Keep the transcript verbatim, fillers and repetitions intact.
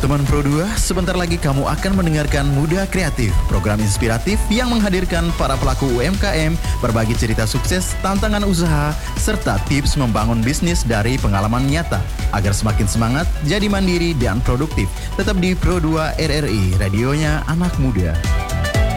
Teman Pro dua, sebentar lagi kamu akan mendengarkan Muda Kreatif, program inspiratif yang menghadirkan para pelaku U M K M, berbagi cerita sukses, tantangan usaha, serta tips membangun bisnis dari pengalaman nyata. Agar semakin semangat, jadi mandiri dan produktif. Tetap di Pro dua R R I, radionya anak muda.